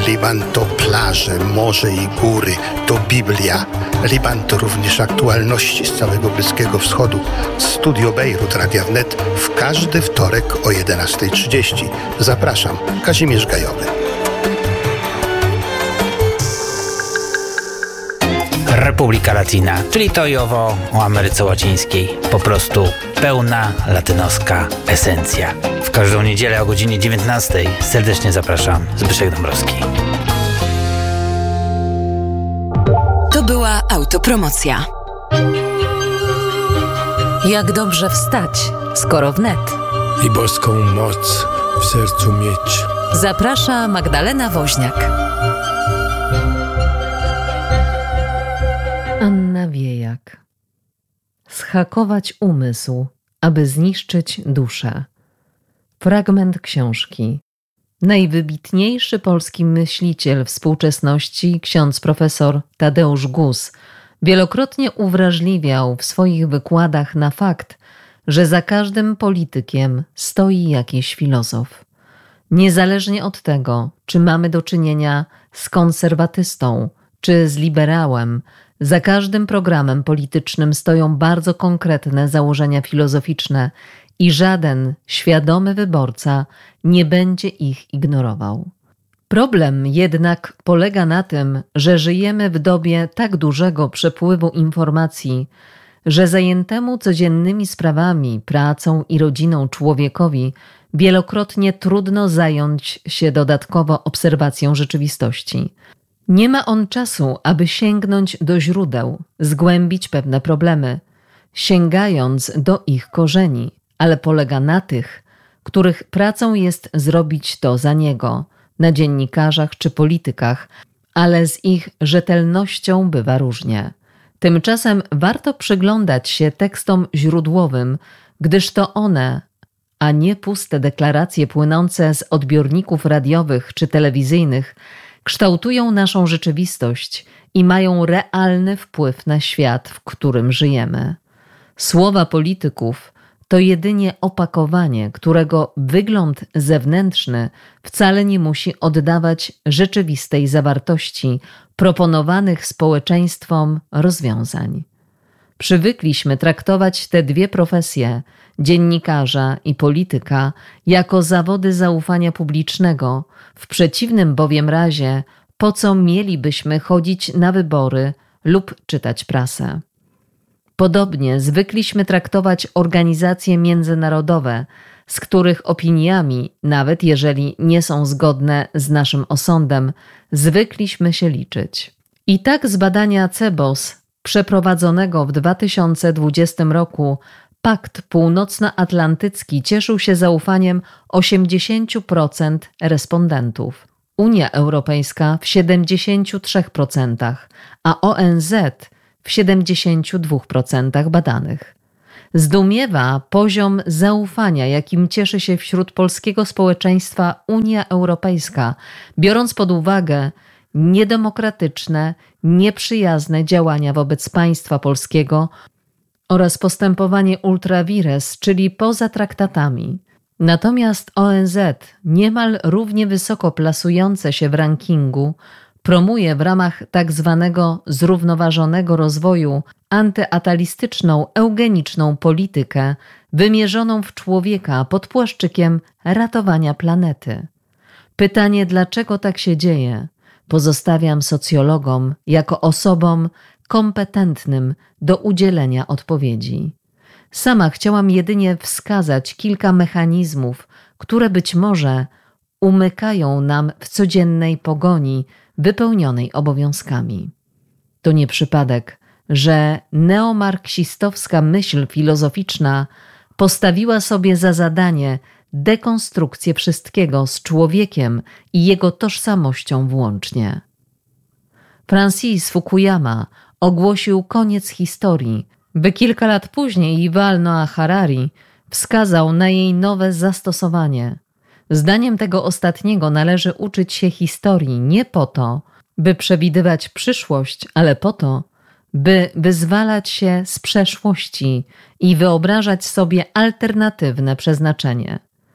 Liban to plaże, morze i góry, to Biblia. Liban to również aktualności z całego Bliskiego Wschodu. Studio Bejrut Radia Wnet w każdy wtorek o 11:30. Zapraszam, Kazimierz Gajowy. Republika Latina, czyli to i owo o Ameryce Łacińskiej. Po prostu pełna latynoska esencja. W każdą niedzielę o godzinie 19:00 serdecznie zapraszam. Zbyszek Dąbrowski. To była autopromocja. Jak dobrze wstać, skoro wnet. I boską moc w sercu mieć. Zaprasza Magdalena Woźniak. Anna Wiejak. Zhakować umysł, aby zniszczyć duszę. Fragment książki. Najwybitniejszy polski myśliciel współczesności, ksiądz profesor Tadeusz Gus, wielokrotnie uwrażliwiał w swoich wykładach na fakt, że za każdym politykiem stoi jakiś filozof. Niezależnie od tego, czy mamy do czynienia z konserwatystą, czy z liberałem, za każdym programem politycznym stoją bardzo konkretne założenia filozoficzne i żaden świadomy wyborca nie będzie ich ignorował. Problem jednak polega na tym, że żyjemy w dobie tak dużego przepływu informacji, że zajętemu codziennymi sprawami, pracą i rodziną człowiekowi wielokrotnie trudno zająć się dodatkowo obserwacją rzeczywistości. Nie ma on czasu, aby sięgnąć do źródeł, zgłębić pewne problemy, sięgając do ich korzeni, ale polega na tych, których pracą jest zrobić to za niego, na dziennikarzach czy politykach, ale z ich rzetelnością bywa różnie. Tymczasem warto przyglądać się tekstom źródłowym, gdyż to one, a nie puste deklaracje płynące z odbiorników radiowych czy telewizyjnych, kształtują naszą rzeczywistość i mają realny wpływ na świat, w którym żyjemy. Słowa polityków to jedynie opakowanie, którego wygląd zewnętrzny wcale nie musi oddawać rzeczywistej zawartości proponowanych społeczeństwom rozwiązań. Przywykliśmy traktować te dwie profesje, dziennikarza i polityka, jako zawody zaufania publicznego, w przeciwnym bowiem razie po co mielibyśmy chodzić na wybory lub czytać prasę. Podobnie zwykliśmy traktować organizacje międzynarodowe, z których opiniami, nawet jeżeli nie są zgodne z naszym osądem, zwykliśmy się liczyć. I tak z badania CEBOS przeprowadzonego w 2020 roku Pakt Północnoatlantycki cieszył się zaufaniem 80% respondentów, Unia Europejska w 73%, a ONZ w 72% badanych. Zdumiewa poziom zaufania, jakim cieszy się wśród polskiego społeczeństwa Unia Europejska, biorąc pod uwagę niedemokratyczne, nieprzyjazne działania wobec państwa polskiego oraz postępowanie ultra vires, czyli poza traktatami. Natomiast ONZ, niemal równie wysoko plasujące się w rankingu, promuje w ramach tzw. zrównoważonego rozwoju antyatalistyczną, eugeniczną politykę wymierzoną w człowieka pod płaszczykiem ratowania planety. Pytanie, dlaczego tak się dzieje, pozostawiam socjologom jako osobom kompetentnym do udzielenia odpowiedzi. Sama chciałam jedynie wskazać kilka mechanizmów, które być może umykają nam w codziennej pogoni wypełnionej obowiązkami. To nie przypadek, że neomarksistowska myśl filozoficzna postawiła sobie za zadanie dekonstrukcję wszystkiego z człowiekiem i jego tożsamością włącznie. Francis Fukuyama ogłosił koniec historii, by kilka lat później Yuval Noah Harari wskazał na jej nowe zastosowanie. Zdaniem tego ostatniego należy uczyć się historii nie po to, by przewidywać przyszłość, ale po to, by wyzwalać się z przeszłości i wyobrażać sobie alternatywne przeznaczenie.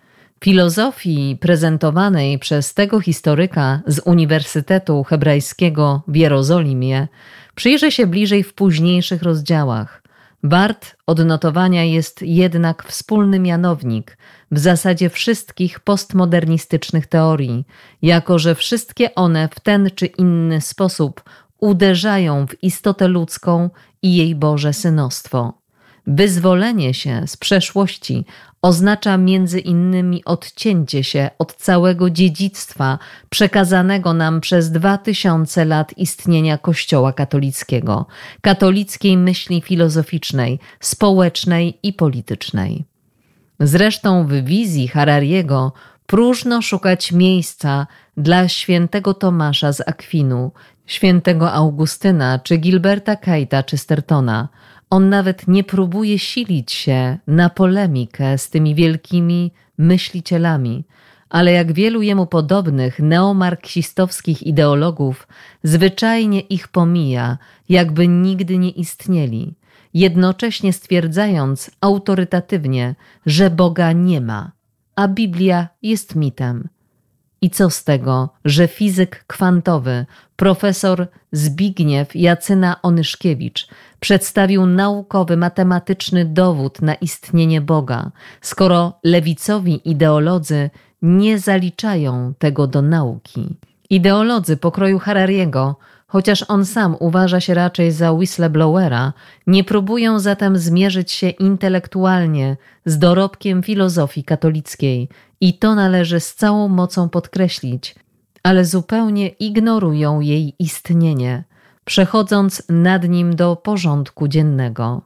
Filozofii prezentowanej przez tego historyka z Uniwersytetu Hebrajskiego w Jerozolimie przyjrzę się bliżej w późniejszych rozdziałach. Wart odnotowania jest jednak wspólny mianownik w zasadzie wszystkich postmodernistycznych teorii, jako że wszystkie one w ten czy inny sposób uderzają w istotę ludzką i jej Boże synostwo. Wyzwolenie się z przeszłości oznacza między innymi odcięcie się od całego dziedzictwa przekazanego nam przez 2000 lat istnienia Kościoła katolickiego, katolickiej myśli filozoficznej, społecznej i politycznej. Zresztą w wizji Harariego próżno szukać miejsca dla świętego Tomasza z Akwinu, świętego Augustyna czy Gilberta Keita Chestertona. On nawet nie próbuje silić się na polemikę z tymi wielkimi myślicielami, ale jak wielu jemu podobnych neomarksistowskich ideologów, zwyczajnie ich pomija, jakby nigdy nie istnieli, jednocześnie stwierdzając autorytatywnie, że Boga nie ma, a Biblia jest mitem. I co z tego, że fizyk kwantowy, profesor Zbigniew Jacyna Onyszkiewicz przedstawił naukowy, matematyczny dowód na istnienie Boga, skoro lewicowi ideolodzy nie zaliczają tego do nauki. Ideolodzy pokroju Harariego, chociaż on sam uważa się raczej za whistleblowera, nie próbują zatem zmierzyć się intelektualnie z dorobkiem filozofii katolickiej i to należy z całą mocą podkreślić, ale zupełnie ignorują jej istnienie, przechodząc nad nim do porządku dziennego.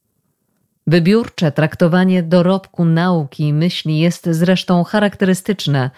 Wybiórcze traktowanie dorobku nauki i myśli jest zresztą charakterystyczne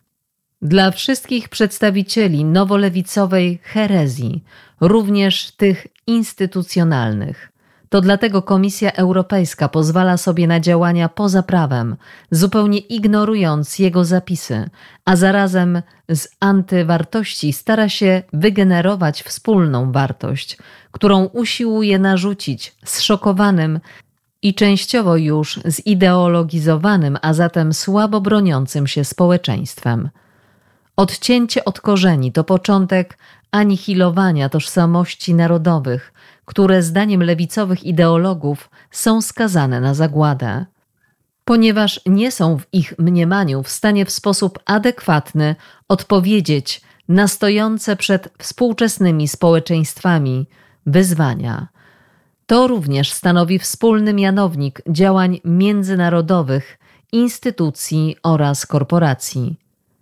dla wszystkich przedstawicieli nowolewicowej herezji, również tych instytucjonalnych. To dlatego Komisja Europejska pozwala sobie na działania poza prawem, zupełnie ignorując jego zapisy, a zarazem z antywartości stara się wygenerować wspólną wartość, którą usiłuje narzucić zszokowanym i częściowo już zideologizowanym, a zatem słabo broniącym się społeczeństwem. Odcięcie od korzeni to początek anihilowania tożsamości narodowych, które zdaniem lewicowych ideologów są skazane na zagładę, ponieważ nie są w ich mniemaniu w stanie w sposób adekwatny odpowiedzieć na stojące przed współczesnymi społeczeństwami wyzwania. To również stanowi wspólny mianownik działań międzynarodowych, instytucji oraz korporacji.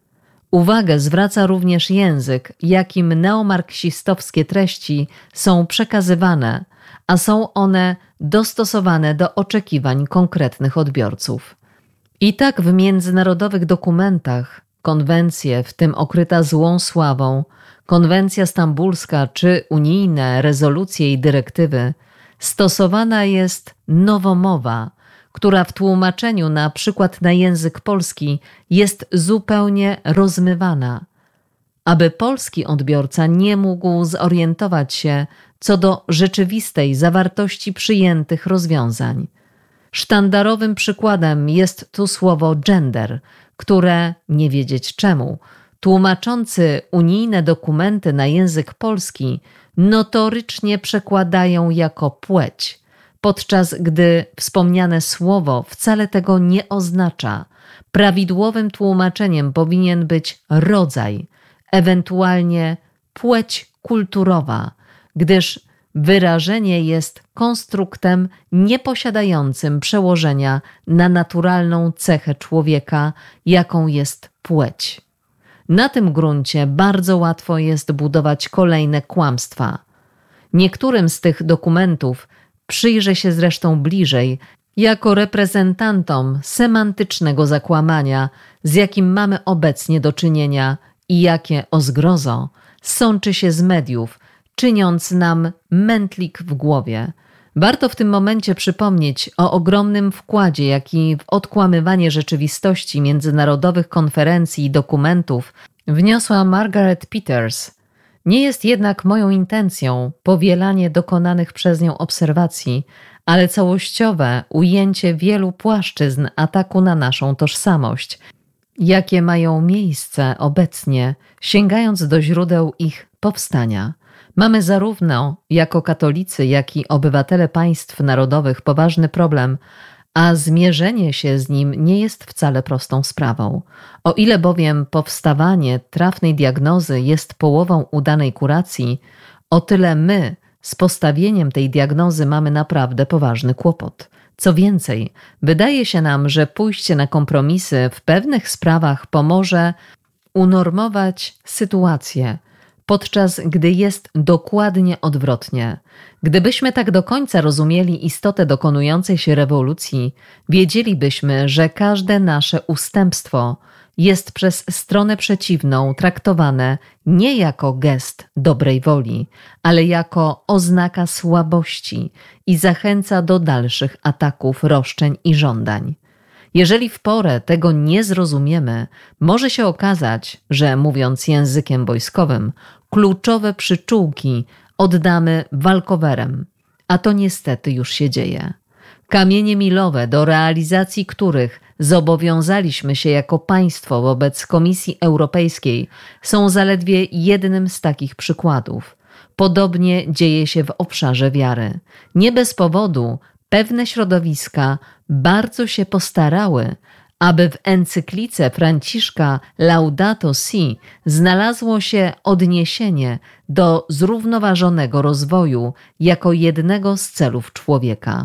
Uwagę zwraca również język, jakim neomarksistowskie treści są przekazywane, a są one dostosowane do oczekiwań konkretnych odbiorców. I tak w międzynarodowych dokumentach, konwencje, w tym okryta złą sławą, konwencja stambulska czy unijne rezolucje i dyrektywy, stosowana jest nowomowa, która w tłumaczeniu na przykład na język polski jest zupełnie rozmywana, aby polski odbiorca nie mógł zorientować się co do rzeczywistej zawartości przyjętych rozwiązań. Sztandarowym przykładem jest tu słowo gender, które, nie wiedzieć czemu, tłumaczący unijne dokumenty na język polski notorycznie przekładają jako płeć, podczas gdy wspomniane słowo wcale tego nie oznacza. Prawidłowym tłumaczeniem powinien być rodzaj, ewentualnie płeć kulturowa, gdyż wyrażenie jest konstruktem nieposiadającym przełożenia na naturalną cechę człowieka, jaką jest płeć. Na tym gruncie bardzo łatwo jest budować kolejne kłamstwa. Niektórym z tych dokumentów przyjrzę się zresztą bliżej, jako reprezentantom semantycznego zakłamania, z jakim mamy obecnie do czynienia i jakie, o zgrozo, sączy się z mediów, czyniąc nam mętlik w głowie. Warto w tym momencie przypomnieć o ogromnym wkładzie, jaki w odkłamywanie rzeczywistości międzynarodowych konferencji i dokumentów wniosła Margaret Peters. Nie jest jednak moją intencją powielanie dokonanych przez nią obserwacji, ale całościowe ujęcie wielu płaszczyzn ataku na naszą tożsamość, jakie mają miejsce obecnie, sięgając do źródeł ich powstania. Mamy zarówno jako katolicy, jak i obywatele państw narodowych poważny problem, a zmierzenie się z nim nie jest wcale prostą sprawą. O ile bowiem powstawanie trafnej diagnozy jest połową udanej kuracji, o tyle my z postawieniem tej diagnozy mamy naprawdę poważny kłopot. Co więcej, wydaje się nam, że pójście na kompromisy w pewnych sprawach pomoże unormować sytuację, podczas gdy jest dokładnie odwrotnie. Gdybyśmy tak do końca rozumieli istotę dokonującej się rewolucji, wiedzielibyśmy, że każde nasze ustępstwo jest przez stronę przeciwną traktowane nie jako gest dobrej woli, ale jako oznaka słabości i zachęca do dalszych ataków, roszczeń i żądań. Jeżeli w porę tego nie zrozumiemy, może się okazać, że mówiąc językiem wojskowym, kluczowe przyczółki oddamy walkowerem, a to niestety już się dzieje. Kamienie milowe, do realizacji których zobowiązaliśmy się jako państwo wobec Komisji Europejskiej, są zaledwie jednym z takich przykładów. Podobnie dzieje się w obszarze wiary. Nie bez powodu pewne środowiska bardzo się postarały, aby w encyklice Franciszka Laudato Si znalazło się odniesienie do zrównoważonego rozwoju jako jednego z celów człowieka.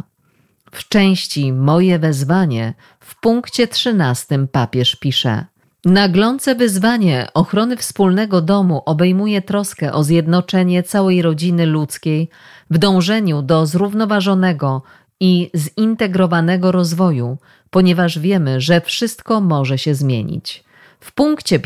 W części Moje wezwanie w punkcie 13 papież pisze: naglące wyzwanie ochrony wspólnego domu obejmuje troskę o zjednoczenie całej rodziny ludzkiej w dążeniu do zrównoważonego i zintegrowanego rozwoju, ponieważ wiemy, że wszystko może się zmienić. W punkcie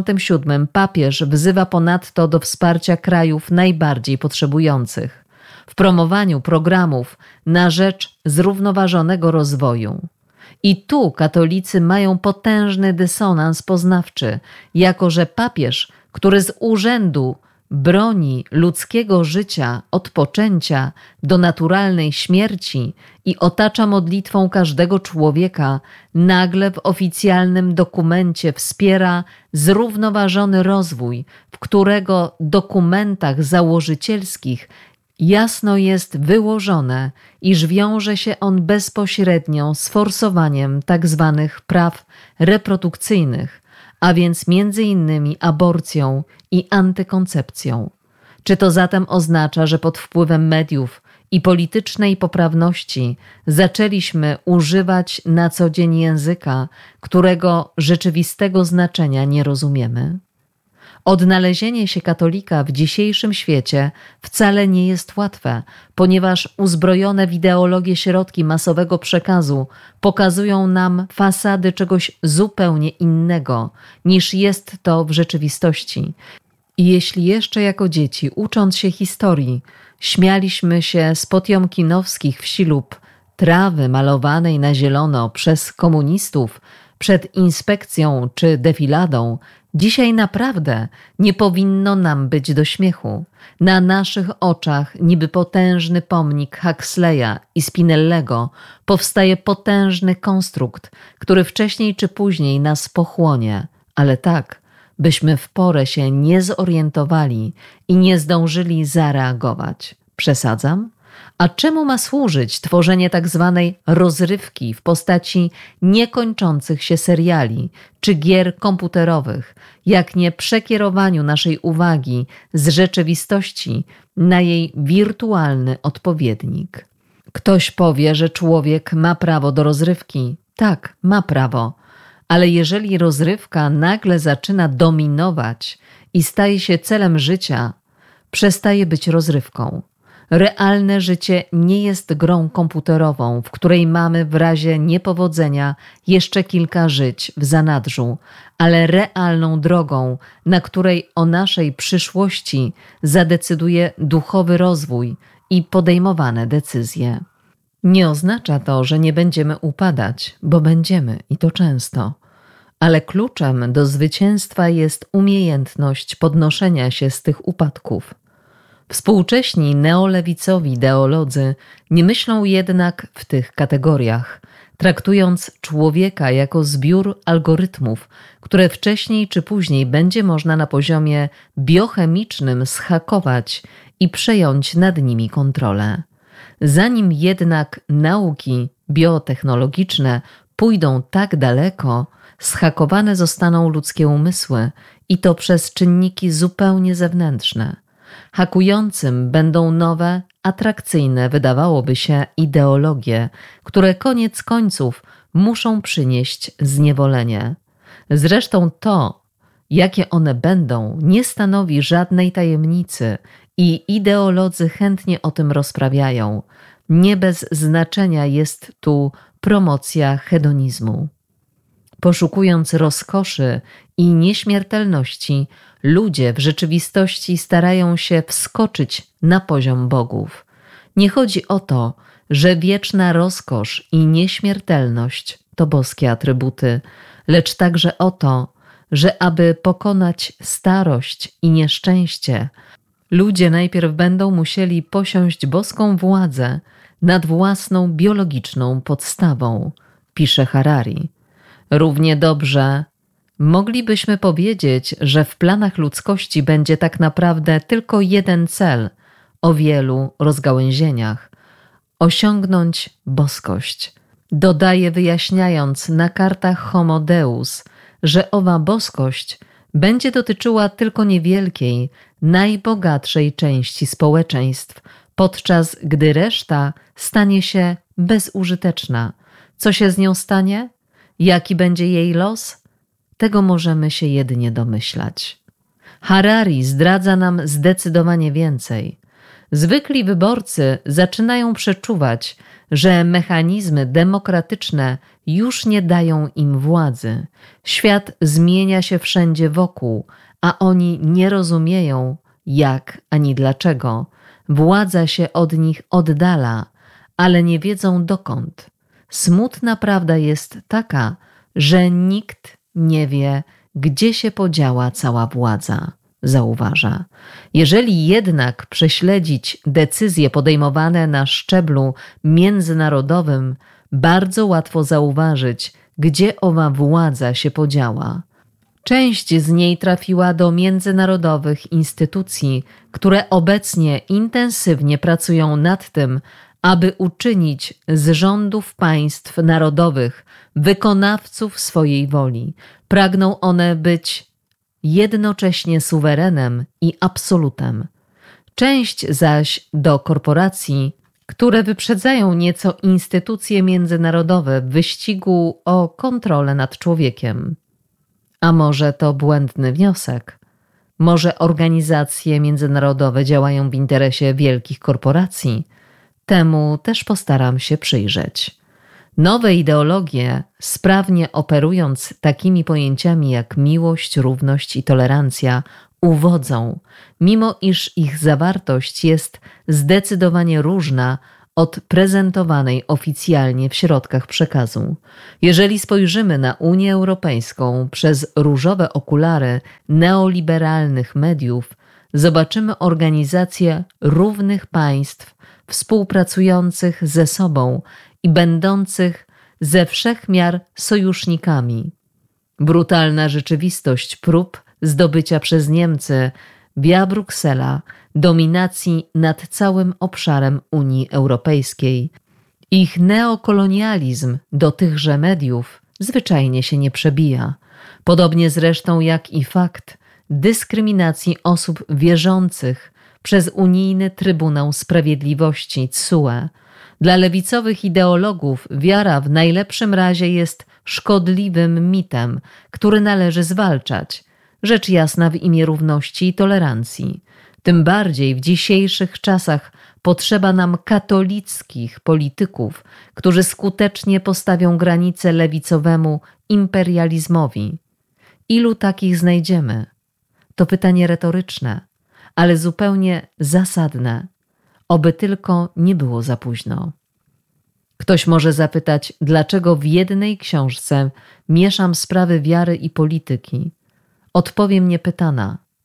57 papież wzywa ponadto do wsparcia krajów najbardziej potrzebujących w promowaniu programów na rzecz zrównoważonego rozwoju. I tu katolicy mają potężny dysonans poznawczy, jako że papież, który z urzędu broni ludzkiego życia od poczęcia do naturalnej śmierci i otacza modlitwą każdego człowieka, nagle w oficjalnym dokumencie wspiera zrównoważony rozwój, w którego dokumentach założycielskich jasno jest wyłożone, iż wiąże się on bezpośrednio z forsowaniem tzw. praw reprodukcyjnych, a więc między innymi aborcją i antykoncepcją. Czy to zatem oznacza, że pod wpływem mediów i politycznej poprawności zaczęliśmy używać na co dzień języka, którego rzeczywistego znaczenia nie rozumiemy? Odnalezienie się katolika w dzisiejszym świecie wcale nie jest łatwe, ponieważ uzbrojone w ideologię środki masowego przekazu pokazują nam fasady czegoś zupełnie innego, niż jest to w rzeczywistości. I jeśli jeszcze jako dzieci, ucząc się historii, śmialiśmy się z potiomkinowskich wsi lub trawy malowanej na zielono przez komunistów przed inspekcją czy defiladą, dzisiaj naprawdę nie powinno nam być do śmiechu. Na naszych oczach niby potężny pomnik Huxleya i Spinellego powstaje potężny konstrukt, który wcześniej czy później nas pochłonie, ale tak, byśmy w porę się nie zorientowali i nie zdążyli zareagować. Przesadzam? A czemu ma służyć tworzenie tak zwanej rozrywki w postaci niekończących się seriali czy gier komputerowych, jak nie przekierowaniu naszej uwagi z rzeczywistości na jej wirtualny odpowiednik? Ktoś powie, że człowiek ma prawo do rozrywki. Tak, ma prawo. Ale jeżeli rozrywka nagle zaczyna dominować i staje się celem życia, przestaje być rozrywką. Realne życie nie jest grą komputerową, w której mamy w razie niepowodzenia jeszcze kilka żyć w zanadrzu, ale realną drogą, na której o naszej przyszłości zadecyduje duchowy rozwój i podejmowane decyzje. Nie oznacza to, że nie będziemy upadać, bo będziemy i to często. Ale kluczem do zwycięstwa jest umiejętność podnoszenia się z tych upadków. Współcześni neolewicowi ideolodzy nie myślą jednak w tych kategoriach, traktując człowieka jako zbiór algorytmów, które wcześniej czy później będzie można na poziomie biochemicznym zhakować i przejąć nad nimi kontrolę. Zanim jednak nauki biotechnologiczne pójdą tak daleko, zhakowane zostaną ludzkie umysły i to przez czynniki zupełnie zewnętrzne. Hakującym będą nowe, atrakcyjne, wydawałoby się, ideologie, które koniec końców muszą przynieść zniewolenie. Zresztą to, jakie one będą, nie stanowi żadnej tajemnicy i ideolodzy chętnie o tym rozprawiają. Nie bez znaczenia jest tu promocja hedonizmu. Poszukując rozkoszy i nieśmiertelności, ludzie w rzeczywistości starają się wskoczyć na poziom bogów. Nie chodzi o to, że wieczna rozkosz i nieśmiertelność to boskie atrybuty, lecz także o to, że aby pokonać starość i nieszczęście, ludzie najpierw będą musieli posiąść boską władzę nad własną biologiczną podstawą, pisze Harari. Równie dobrze moglibyśmy powiedzieć, że w planach ludzkości będzie tak naprawdę tylko jeden cel o wielu rozgałęzieniach – osiągnąć boskość. Dodaje, wyjaśniając na kartach Homo Deus, że owa boskość będzie dotyczyła tylko niewielkiej, najbogatszej części społeczeństw, podczas gdy reszta stanie się bezużyteczna. Co się z nią stanie? Jaki będzie jej los? Tego możemy się jedynie domyślać. Harari zdradza nam zdecydowanie więcej. Zwykli wyborcy zaczynają przeczuwać, że mechanizmy demokratyczne już nie dają im władzy. Świat zmienia się wszędzie wokół, a oni nie rozumieją, jak ani dlaczego. Władza się od nich oddala, ale nie wiedzą dokąd. Smutna prawda jest taka, że nikt nie wie, gdzie się podziała cała władza, zauważa. Jeżeli jednak prześledzić decyzje podejmowane na szczeblu międzynarodowym, bardzo łatwo zauważyć, gdzie owa władza się podziała. Część z niej trafiła do międzynarodowych instytucji, które obecnie intensywnie pracują nad tym, aby uczynić z rządów państw narodowych wykonawców swojej woli. Pragną one być jednocześnie suwerenem i absolutem. Część zaś do korporacji, które wyprzedzają nieco instytucje międzynarodowe w wyścigu o kontrolę nad człowiekiem. A może to błędny wniosek? Może organizacje międzynarodowe działają w interesie wielkich korporacji? Temu też postaram się przyjrzeć. Nowe ideologie, sprawnie operując takimi pojęciami jak miłość, równość i tolerancja, uwodzą, mimo iż ich zawartość jest zdecydowanie różna od prezentowanej oficjalnie w środkach przekazu. Jeżeli spojrzymy na Unię Europejską przez różowe okulary neoliberalnych mediów, zobaczymy organizację równych państw współpracujących ze sobą i będących ze wszech miar sojusznikami. Brutalna rzeczywistość prób zdobycia przez Niemcy via Bruksela dominacji nad całym obszarem Unii Europejskiej. Ich neokolonializm do tychże mediów zwyczajnie się nie przebija. Podobnie zresztą jak i fakt dyskryminacji osób wierzących przez Unijny Trybunał Sprawiedliwości TSUE. Dla lewicowych ideologów wiara w najlepszym razie jest szkodliwym mitem, który należy zwalczać, rzecz jasna w imię równości i tolerancji. Tym bardziej w dzisiejszych czasach potrzeba nam katolickich polityków, którzy skutecznie postawią granicę lewicowemu imperializmowi. Ilu takich znajdziemy? To pytanie retoryczne, ale zupełnie zasadne. Oby tylko nie było za późno. Ktoś może zapytać, dlaczego w jednej książce mieszam sprawy wiary i polityki. Odpowiem niepytana.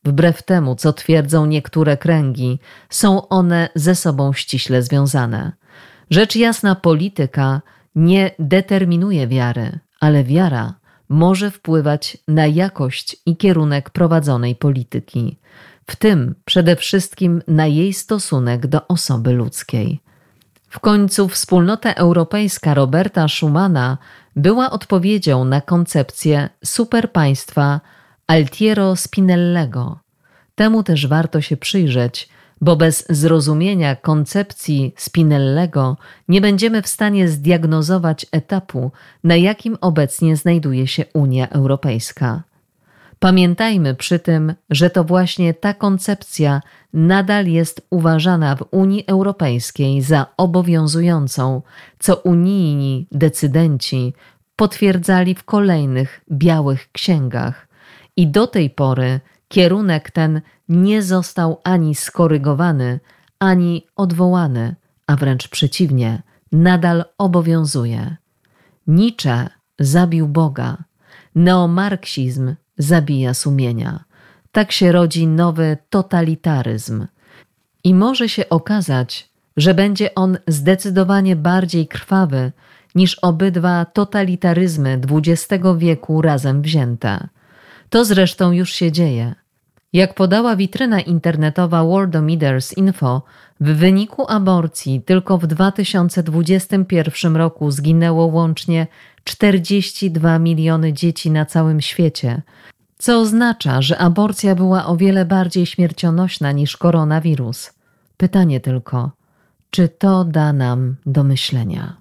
Wbrew temu, co twierdzą niektóre kręgi, są one ze sobą ściśle związane. Rzecz jasna, polityka nie determinuje wiary, ale wiara może wpływać na jakość i kierunek prowadzonej polityki, w tym przede wszystkim na jej stosunek do osoby ludzkiej. W końcu Wspólnota Europejska Roberta Schumana była odpowiedzią na koncepcję superpaństwa Altiero Spinellego. Temu też warto się przyjrzeć, bo bez zrozumienia koncepcji Spinellego nie będziemy w stanie zdiagnozować etapu, na jakim obecnie znajduje się Unia Europejska. Pamiętajmy przy tym, że to właśnie ta koncepcja nadal jest uważana w Unii Europejskiej za obowiązującą, co unijni decydenci potwierdzali w kolejnych białych księgach. I do tej pory kierunek ten nie został ani skorygowany, ani odwołany, a wręcz przeciwnie, nadal obowiązuje. Nietzsche zabił Boga, neomarksizm zabija sumienia. Tak się rodzi nowy totalitaryzm. I może się okazać, że będzie on zdecydowanie bardziej krwawy niż obydwa totalitaryzmy XX wieku razem wzięte. To zresztą już się dzieje. Jak podała witryna internetowa Worldometers Info, w wyniku aborcji tylko w 2021 roku zginęło łącznie 42 miliony dzieci na całym świecie, co oznacza, że aborcja była o wiele bardziej śmiercionośna niż koronawirus. Pytanie tylko, czy to da nam do myślenia?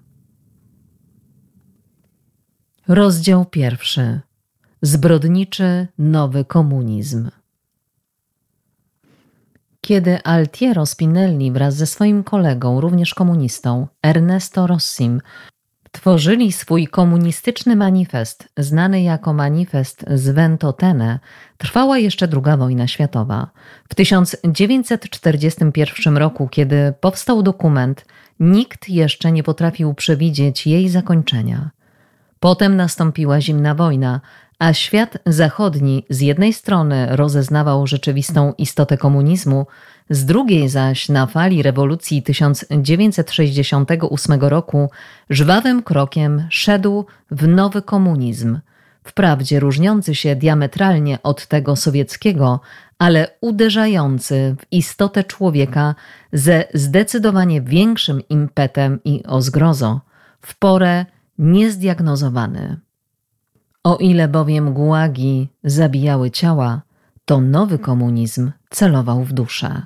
Rozdział 1. Zbrodniczy nowy komunizm. Kiedy Altiero Spinelli wraz ze swoim kolegą, również komunistą, Ernesto Rossim, tworzyli swój komunistyczny manifest, znany jako manifest z Ventotene, trwała jeszcze II wojna światowa. W 1941 roku, kiedy powstał dokument, nikt jeszcze nie potrafił przewidzieć jej zakończenia. Potem nastąpiła zimna wojna, a świat zachodni z jednej strony rozeznawał rzeczywistą istotę komunizmu, z drugiej zaś na fali rewolucji 1968 roku żwawym krokiem szedł w nowy komunizm, wprawdzie różniący się diametralnie od tego sowieckiego, ale uderzający w istotę człowieka ze zdecydowanie większym impetem i o zgrozo, w porę niezdiagnozowany. O ile bowiem gułagi zabijały ciała, to nowy komunizm celował w duszę.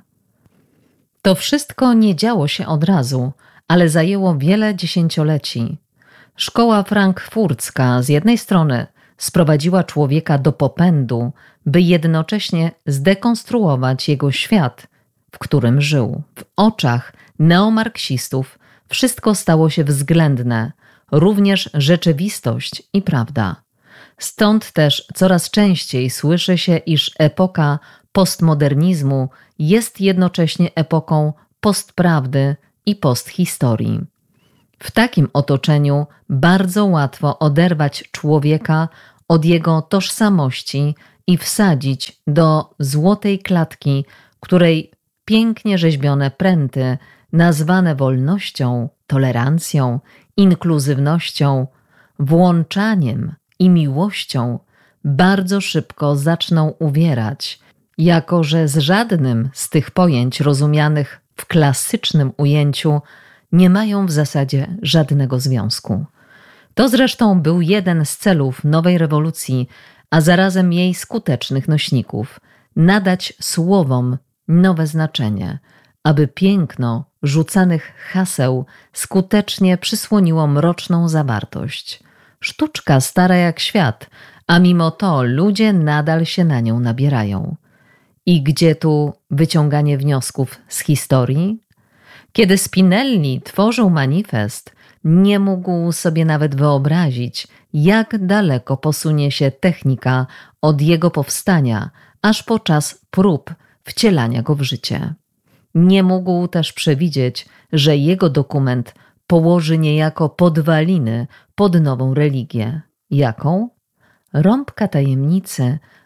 To wszystko nie działo się od razu, ale zajęło wiele dziesięcioleci. Szkoła frankfurcka z jednej strony sprowadziła człowieka do popędu, by jednocześnie zdekonstruować jego świat, w którym żył. W oczach neomarksistów wszystko stało się względne, również rzeczywistość i prawda. Stąd też coraz częściej słyszy się, iż epoka postmodernizmu jest jednocześnie epoką postprawdy i posthistorii. W takim otoczeniu bardzo łatwo oderwać człowieka od jego tożsamości i wsadzić do złotej klatki, której pięknie rzeźbione pręty, nazwane wolnością, tolerancją, inkluzywnością, włączaniem i miłością, bardzo szybko zaczną uwierać, jako że z żadnym z tych pojęć rozumianych w klasycznym ujęciu nie mają w zasadzie żadnego związku. To zresztą był jeden z celów nowej rewolucji, a zarazem jej skutecznych nośników – nadać słowom nowe znaczenie, aby piękno rzucanych haseł skutecznie przysłoniło mroczną zawartość. Sztuczka stara jak świat, a mimo to ludzie nadal się na nią nabierają. I gdzie tu wyciąganie wniosków z historii? Kiedy Spinelli tworzył manifest, nie mógł sobie nawet wyobrazić, jak daleko posunie się technika od jego powstania, aż po czas prób wcielania go w życie. Nie mógł też przewidzieć, że jego dokument położy niejako podwaliny pod nową religię. Jaką? Rąbka tajemnicy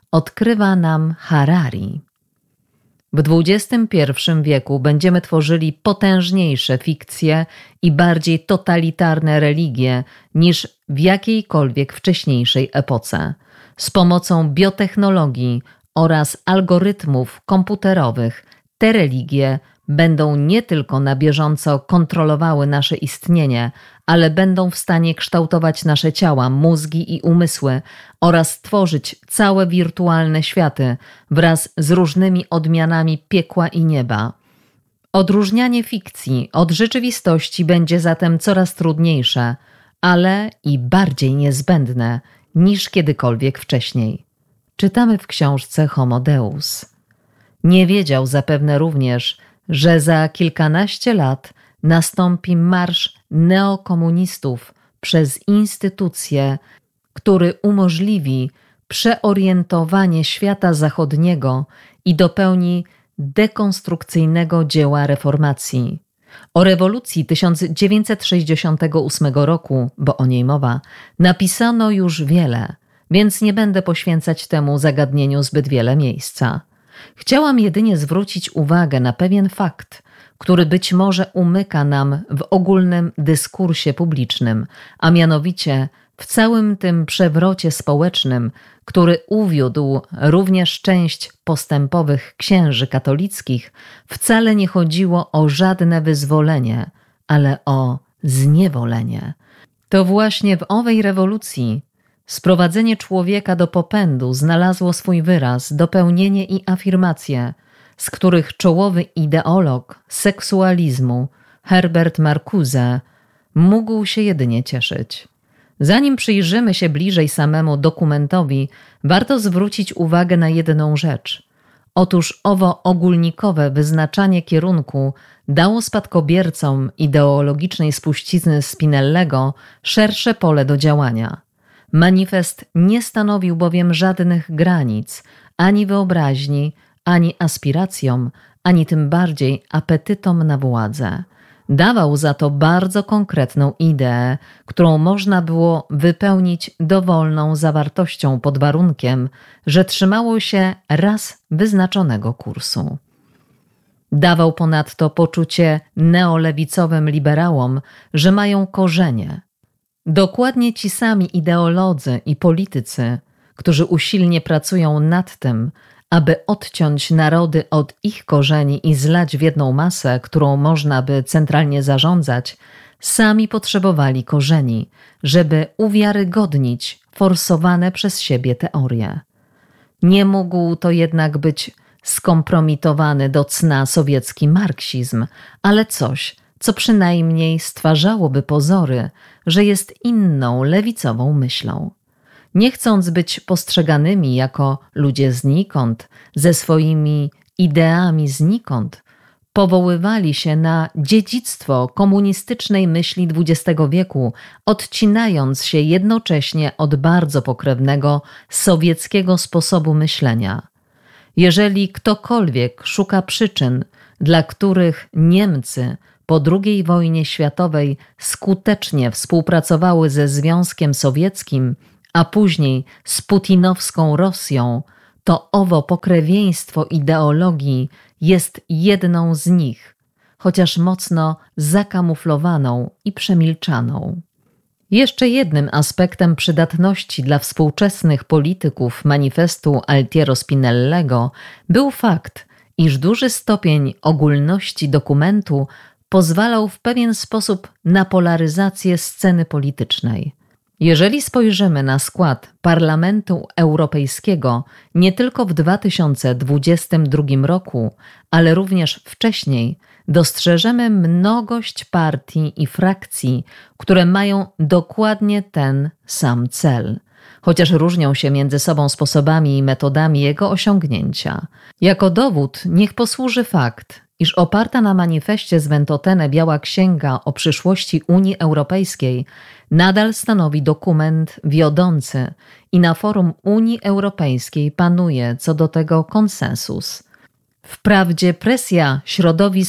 odkrywa nam Harari. W XXI wieku będziemy tworzyli potężniejsze fikcje i bardziej totalitarne religie niż w jakiejkolwiek wcześniejszej epoce. Z pomocą biotechnologii oraz algorytmów komputerowych te religie będą nie tylko na bieżąco kontrolowały nasze istnienie, ale będą w stanie kształtować nasze ciała, mózgi i umysły oraz tworzyć całe wirtualne światy wraz z różnymi odmianami piekła i nieba. Odróżnianie fikcji od rzeczywistości będzie zatem coraz trudniejsze, ale i bardziej niezbędne niż kiedykolwiek wcześniej. Czytamy w książce Homo Deus. Nie wiedział zapewne również, że za kilkanaście lat nastąpi marsz neokomunistów przez instytucje, który umożliwi przeorientowanie świata zachodniego i dopełni dekonstrukcyjnego dzieła reformacji. O rewolucji 1968 roku, bo o niej mowa, napisano już wiele, więc nie będę poświęcać temu zagadnieniu zbyt wiele miejsca. Chciałam jedynie zwrócić uwagę na pewien fakt, który być może umyka nam w ogólnym dyskursie publicznym, a mianowicie w całym tym przewrocie społecznym, który uwiódł również część postępowych księży katolickich, wcale nie chodziło o żadne wyzwolenie, ale o zniewolenie. To właśnie w owej rewolucji sprowadzenie człowieka do popędu znalazło swój wyraz, dopełnienie i afirmację, z których czołowy ideolog seksualizmu Herbert Marcuse mógł się jedynie cieszyć. Zanim przyjrzymy się bliżej samemu dokumentowi, warto zwrócić uwagę na jedną rzecz. Otóż owo ogólnikowe wyznaczanie kierunku dało spadkobiercom ideologicznej spuścizny Spinellego szersze pole do działania. Manifest nie stanowił bowiem żadnych granic, ani wyobraźni, ani aspiracjom, ani tym bardziej apetytom na władzę. Dawał za to bardzo konkretną ideę, którą można było wypełnić dowolną zawartością pod warunkiem, że trzymało się raz wyznaczonego kursu. Dawał ponadto poczucie neolewicowym liberałom, że mają korzenie. Dokładnie ci sami ideolodzy i politycy, którzy usilnie pracują nad tym, aby odciąć narody od ich korzeni i zlać w jedną masę, którą można by centralnie zarządzać, sami potrzebowali korzeni, żeby uwiarygodnić forsowane przez siebie teorie. Nie mógł to jednak być skompromitowany do cna sowiecki marksizm, ale coś, co przynajmniej stwarzałoby pozory, że jest inną lewicową myślą. Nie chcąc być postrzeganymi jako ludzie znikąd, ze swoimi ideami znikąd, powoływali się na dziedzictwo komunistycznej myśli XX wieku, odcinając się jednocześnie od bardzo pokrewnego sowieckiego sposobu myślenia. Jeżeli ktokolwiek szuka przyczyn, dla których Niemcy po II wojnie światowej skutecznie współpracowały ze Związkiem Sowieckim, a później z putinowską Rosją, to owo pokrewieństwo ideologii jest jedną z nich, chociaż mocno zakamuflowaną i przemilczaną. Jeszcze jednym aspektem przydatności dla współczesnych polityków manifestu Altiero Spinellego był fakt, iż duży stopień ogólności dokumentu pozwalał w pewien sposób na polaryzację sceny politycznej. Jeżeli spojrzymy na skład Parlamentu Europejskiego nie tylko w 2022 roku, ale również wcześniej, dostrzeżemy mnogość partii i frakcji, które mają dokładnie ten sam cel, chociaż różnią się między sobą sposobami i metodami jego osiągnięcia. Jako dowód niech posłuży fakt, iż oparta na manifestie z Ventotene Biała Księga o przyszłości Unii Europejskiej nadal stanowi dokument wiodący i na forum Unii Europejskiej panuje co do tego konsensus. Wprawdzie presja środowisk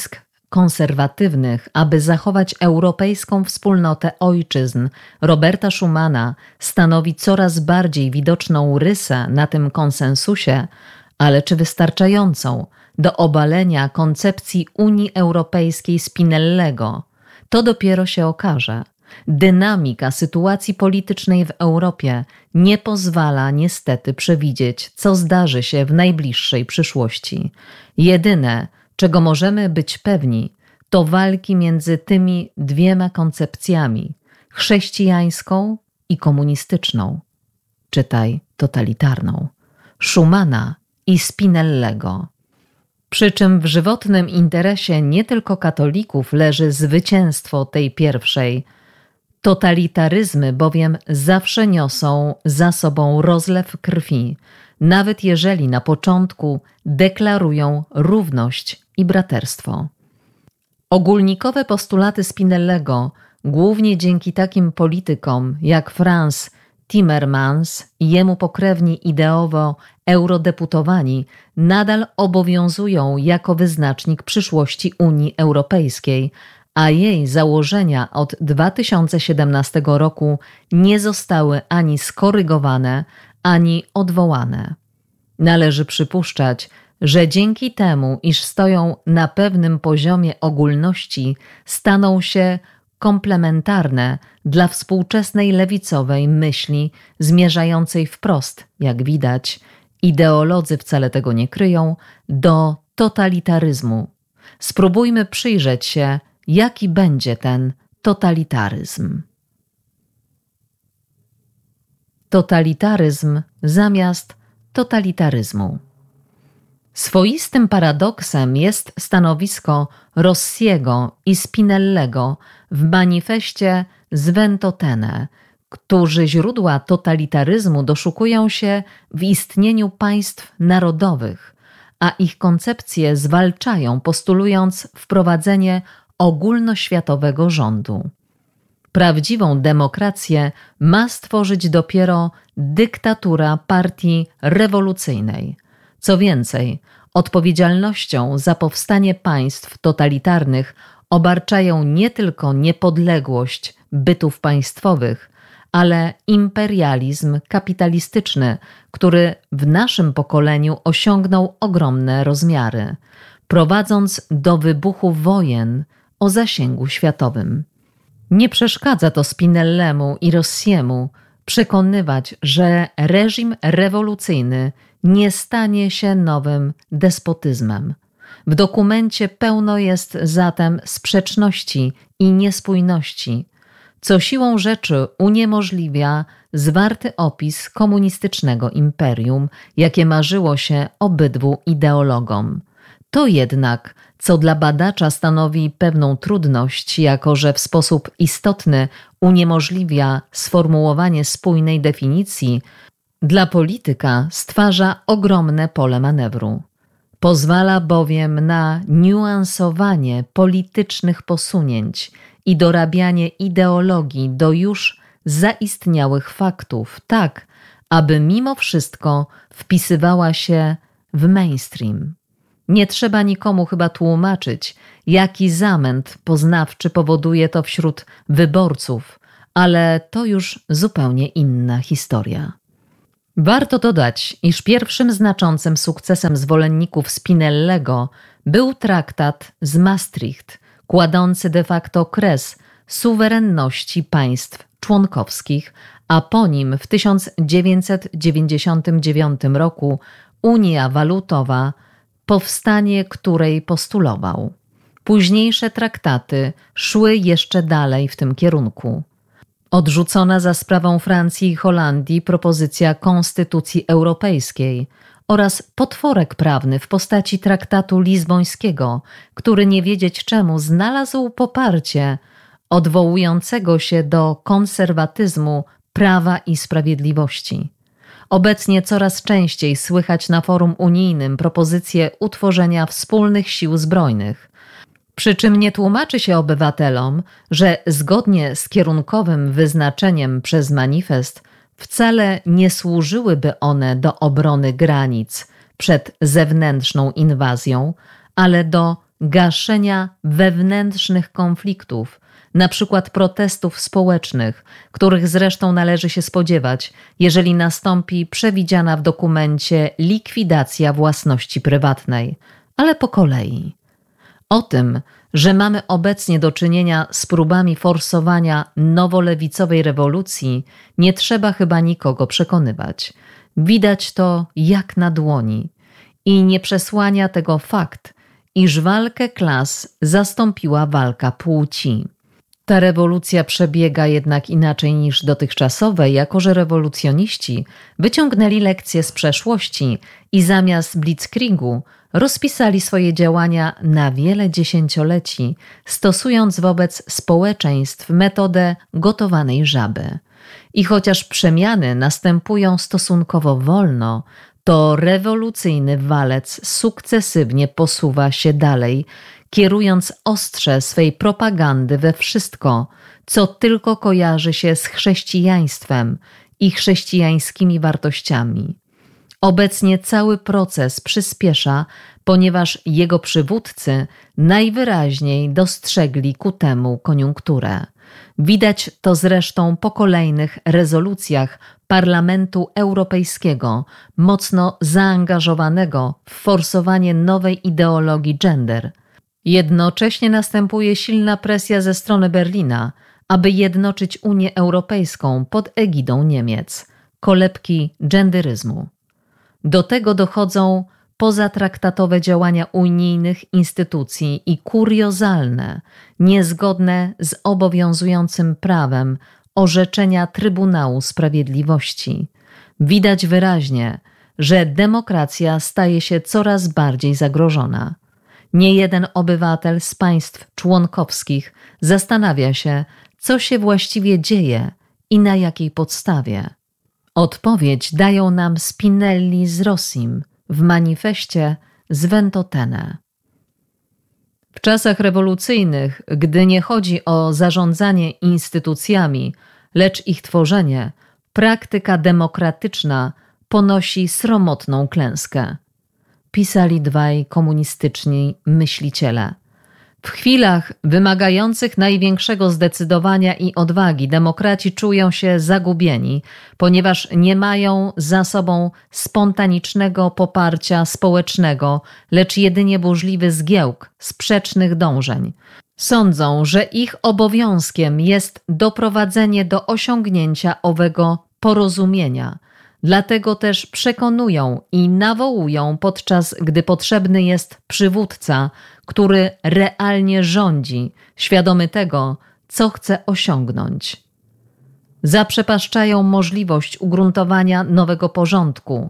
konserwatywnych, aby zachować europejską wspólnotę ojczyzn Roberta Schumana stanowi coraz bardziej widoczną rysę na tym konsensusie, ale czy wystarczającą do obalenia koncepcji Unii Europejskiej Spinellego? To dopiero się okaże. Dynamika sytuacji politycznej w Europie nie pozwala niestety przewidzieć, co zdarzy się w najbliższej przyszłości. Jedyne, czego możemy być pewni, to walki między tymi dwiema koncepcjami, chrześcijańską i komunistyczną, czytaj totalitarną, Schumana i Spinellego. Przy czym w żywotnym interesie nie tylko katolików leży zwycięstwo tej pierwszej. Totalitaryzmy bowiem zawsze niosą za sobą rozlew krwi, nawet jeżeli na początku deklarują równość i braterstwo. Ogólnikowe postulaty Spinellego, głównie dzięki takim politykom jak Frans Timmermans i jemu pokrewni ideowo eurodeputowani, nadal obowiązują jako wyznacznik przyszłości Unii Europejskiej, a jej założenia od 2017 roku nie zostały ani skorygowane, ani odwołane. Należy przypuszczać, że dzięki temu, iż stoją na pewnym poziomie ogólności, staną się komplementarne dla współczesnej lewicowej myśli zmierzającej wprost, jak widać, ideolodzy wcale tego nie kryją, do totalitaryzmu. Spróbujmy przyjrzeć się, jaki będzie ten totalitaryzm. Totalitaryzm zamiast totalitaryzmu. Swoistym paradoksem jest stanowisko Rossiego i Spinellego w manifestie z Ventotene, którzy źródła totalitaryzmu doszukują się w istnieniu państw narodowych, a ich koncepcje zwalczają, postulując wprowadzenie ogólnoświatowego rządu. Prawdziwą demokrację ma stworzyć dopiero dyktatura partii rewolucyjnej. Co więcej, odpowiedzialnością za powstanie państw totalitarnych obarczają nie tylko niepodległość bytów państwowych, ale imperializm kapitalistyczny, który w naszym pokoleniu osiągnął ogromne rozmiary, prowadząc do wybuchu wojen o zasięgu światowym. Nie przeszkadza to Spinellemu i Rossiemu przekonywać, że reżim rewolucyjny nie stanie się nowym despotyzmem. W dokumencie pełno jest zatem sprzeczności i niespójności, co siłą rzeczy uniemożliwia zwarty opis komunistycznego imperium, jakie marzyło się obydwu ideologom. To jednak, co dla badacza stanowi pewną trudność, jako że w sposób istotny uniemożliwia sformułowanie spójnej definicji, dla polityka stwarza ogromne pole manewru. Pozwala bowiem na niuansowanie politycznych posunięć i dorabianie ideologii do już zaistniałych faktów, tak aby mimo wszystko wpisywała się w mainstream. Nie trzeba nikomu chyba tłumaczyć, jaki zamęt poznawczy powoduje to wśród wyborców, ale to już zupełnie inna historia. Warto dodać, iż pierwszym znaczącym sukcesem zwolenników Spinellego był traktat z Maastricht, kładący de facto kres suwerenności państw członkowskich, a po nim w 1999 roku Unia Walutowa, powstanie której postulował. Późniejsze traktaty szły jeszcze dalej w tym kierunku. Odrzucona za sprawą Francji i Holandii propozycja Konstytucji Europejskiej oraz potworek prawny w postaci traktatu lizbońskiego, który nie wiedzieć czemu znalazł poparcie odwołującego się do konserwatyzmu Prawa i Sprawiedliwości. Obecnie coraz częściej słychać na forum unijnym propozycje utworzenia wspólnych sił zbrojnych. Przy czym nie tłumaczy się obywatelom, że zgodnie z kierunkowym wyznaczeniem przez manifest wcale nie służyłyby one do obrony granic przed zewnętrzną inwazją, ale do gaszenia wewnętrznych konfliktów, na przykład protestów społecznych, których zresztą należy się spodziewać, jeżeli nastąpi przewidziana w dokumencie likwidacja własności prywatnej, ale po kolei. O tym, że mamy obecnie do czynienia z próbami forsowania nowolewicowej rewolucji, nie trzeba chyba nikogo przekonywać. Widać to jak na dłoni i nie przesłania tego fakt, iż walkę klas zastąpiła walka płci. Ta rewolucja przebiega jednak inaczej niż dotychczasowe, jako że rewolucjoniści wyciągnęli lekcje z przeszłości i zamiast blitzkriegu rozpisali swoje działania na wiele dziesięcioleci, stosując wobec społeczeństw metodę gotowanej żaby. I chociaż przemiany następują stosunkowo wolno, to rewolucyjny walec sukcesywnie posuwa się dalej, kierując ostrze swej propagandy we wszystko, co tylko kojarzy się z chrześcijaństwem i chrześcijańskimi wartościami. Obecnie cały proces przyspiesza, ponieważ jego przywódcy najwyraźniej dostrzegli ku temu koniunkturę. Widać to zresztą po kolejnych rezolucjach Parlamentu Europejskiego, mocno zaangażowanego w forsowanie nowej ideologii gender. Jednocześnie następuje silna presja ze strony Berlina, aby jednoczyć Unię Europejską pod egidą Niemiec, kolebki genderyzmu. Do tego dochodzą pozatraktatowe działania unijnych instytucji i kuriozalne, niezgodne z obowiązującym prawem orzeczenia Trybunału Sprawiedliwości. Widać wyraźnie, że demokracja staje się coraz bardziej zagrożona. Niejeden obywatel z państw członkowskich zastanawia się, co się właściwie dzieje i na jakiej podstawie. Odpowiedź dają nam Spinelli z Rossim w manifestie z Ventotene. W czasach rewolucyjnych, gdy nie chodzi o zarządzanie instytucjami, lecz ich tworzenie, praktyka demokratyczna ponosi sromotną klęskę. Pisali dwaj komunistyczni myśliciele. W chwilach wymagających największego zdecydowania i odwagi demokraci czują się zagubieni, ponieważ nie mają za sobą spontanicznego poparcia społecznego, lecz jedynie burzliwy zgiełk sprzecznych dążeń. Sądzą, że ich obowiązkiem jest doprowadzenie do osiągnięcia owego porozumienia. Dlatego też przekonują i nawołują, podczas gdy potrzebny jest przywódca, który realnie rządzi, świadomy tego, co chce osiągnąć. Zaprzepaszczają możliwość ugruntowania nowego porządku,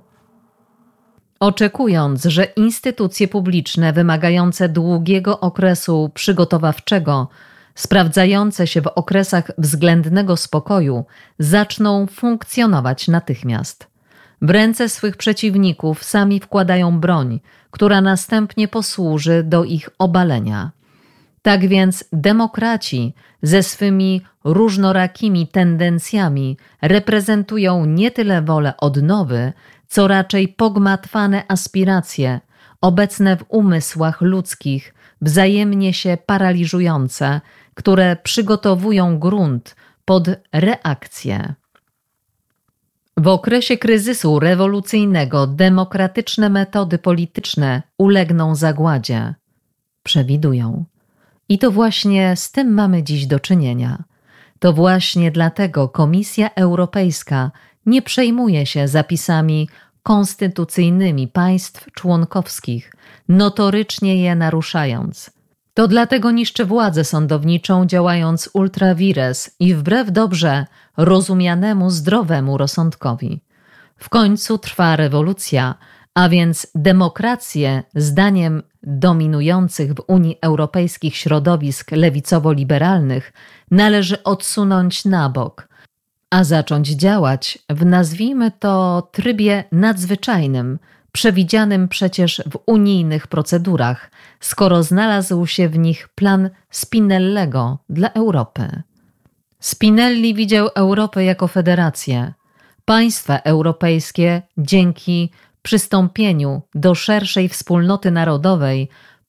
oczekując, że instytucje publiczne wymagające długiego okresu przygotowawczego, sprawdzające się w okresach względnego spokoju, zaczną funkcjonować natychmiast. W ręce swych przeciwników sami wkładają broń, która następnie posłuży do ich obalenia. Tak więc demokraci ze swymi różnorakimi tendencjami reprezentują nie tyle wolę odnowy, co raczej pogmatwane aspiracje, obecne w umysłach ludzkich, wzajemnie się paraliżujące, które przygotowują grunt pod reakcję. W okresie kryzysu rewolucyjnego demokratyczne metody polityczne ulegną zagładzie. Przewidują. I to właśnie z tym mamy dziś do czynienia. To właśnie dlatego Komisja Europejska nie przejmuje się zapisami konstytucyjnymi państw członkowskich, notorycznie je naruszając. To dlatego niszczy władzę sądowniczą, działając ultra vires i wbrew dobrze rozumianemu zdrowemu rozsądkowi. W końcu trwa rewolucja, a więc demokrację, zdaniem dominujących w Unii Europejskich środowisk lewicowo-liberalnych, należy odsunąć na bok, a zacząć działać w, nazwijmy to, trybie nadzwyczajnym, przewidzianym przecież w unijnych procedurach, skoro znalazł się w nich plan Spinellego dla Europy. Spinelli widział Europę jako federację. Państwa europejskie dzięki przystąpieniu do szerszej wspólnoty narodowej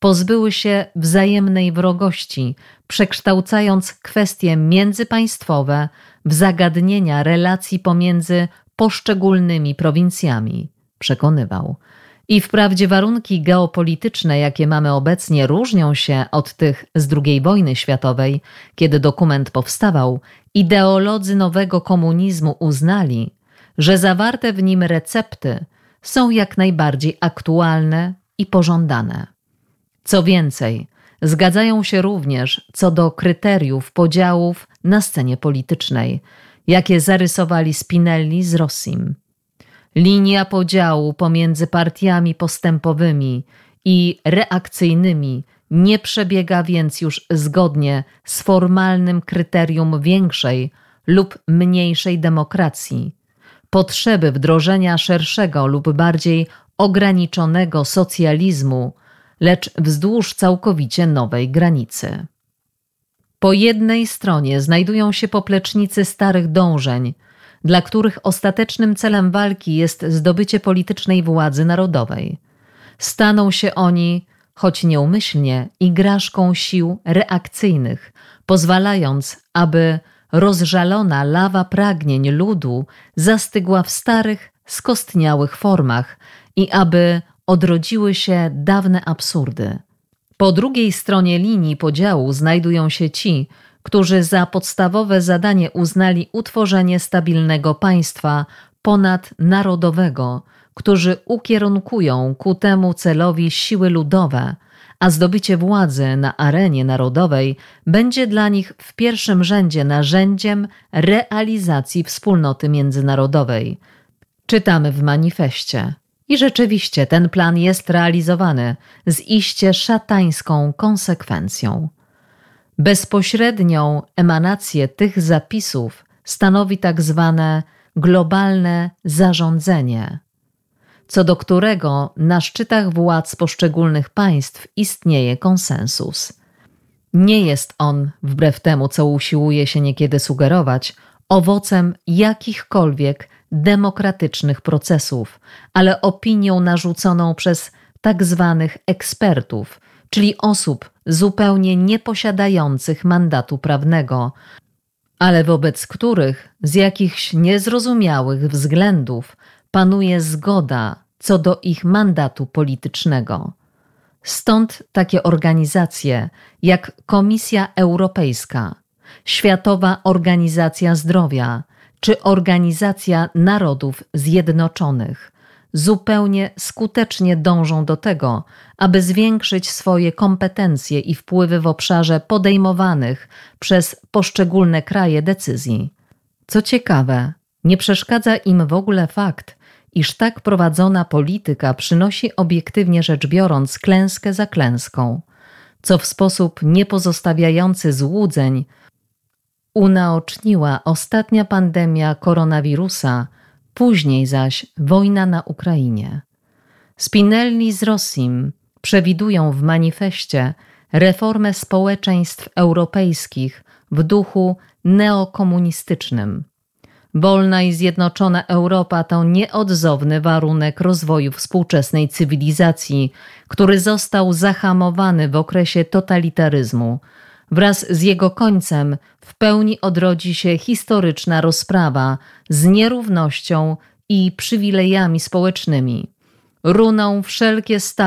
pozbyły się wzajemnej wrogości, przekształcając kwestie międzypaństwowe w zagadnienia relacji pomiędzy poszczególnymi prowincjami, przekonywał. I wprawdzie warunki geopolityczne, jakie mamy obecnie, różnią się od tych z II wojny światowej, kiedy dokument powstawał, ideolodzy nowego komunizmu uznali, że zawarte w nim recepty są jak najbardziej aktualne i pożądane. Co więcej, zgadzają się również co do kryteriów podziałów na scenie politycznej, jakie zarysowali Spinelli z Rossim. Linia podziału pomiędzy partiami postępowymi i reakcyjnymi nie przebiega więc już zgodnie z formalnym kryterium większej lub mniejszej demokracji, potrzeby wdrożenia szerszego lub bardziej ograniczonego socjalizmu, lecz wzdłuż całkowicie nowej granicy. Po jednej stronie znajdują się poplecznicy starych dążeń, dla których ostatecznym celem walki jest zdobycie politycznej władzy narodowej. Staną się oni, choć nieumyślnie, igraszką sił reakcyjnych, pozwalając, aby rozżalona lawa pragnień ludu zastygła w starych, skostniałych formach i aby odrodziły się dawne absurdy. Po drugiej stronie linii podziału znajdują się ci, którzy za podstawowe zadanie uznali utworzenie stabilnego państwa ponadnarodowego, którzy ukierunkują ku temu celowi siły ludowe, a zdobycie władzy na arenie narodowej będzie dla nich w pierwszym rzędzie narzędziem realizacji wspólnoty międzynarodowej. Czytamy w manifestie. I rzeczywiście ten plan jest realizowany z iście szatańską konsekwencją. Bezpośrednią emanację tych zapisów stanowi tak zwane globalne zarządzenie, co do którego na szczytach władz poszczególnych państw istnieje konsensus. Nie jest on, wbrew temu, co usiłuje się niekiedy sugerować, owocem jakichkolwiek demokratycznych procesów, ale opinią narzuconą przez tak zwanych ekspertów, czyli osób zupełnie nieposiadających mandatu prawnego, ale wobec których z jakichś niezrozumiałych względów panuje zgoda co do ich mandatu politycznego. Stąd takie organizacje jak Komisja Europejska, Światowa Organizacja Zdrowia czy Organizacja Narodów Zjednoczonych zupełnie skutecznie dążą do tego, aby zwiększyć swoje kompetencje i wpływy w obszarze podejmowanych przez poszczególne kraje decyzji. Co ciekawe, nie przeszkadza im w ogóle fakt, iż tak prowadzona polityka przynosi obiektywnie rzecz biorąc klęskę za klęską, co w sposób niepozostawiający złudzeń unaoczniła ostatnia pandemia koronawirusa, później zaś wojna na Ukrainie. Spinelli z Rossim przewidują w manifestie reformę społeczeństw europejskich w duchu neokomunistycznym. Wolna i zjednoczona Europa to nieodzowny warunek rozwoju współczesnej cywilizacji, który został zahamowany w okresie totalitaryzmu. Wraz z jego końcem w pełni odrodzi się historyczna rozprawa z nierównością i przywilejami społecznymi. Runą wszelkie